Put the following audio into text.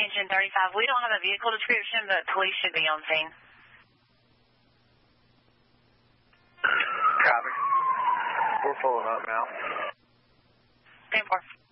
Engine 35. We don't have a vehicle description, but police should be on scene. Copy. We're pulling up now. 10-4.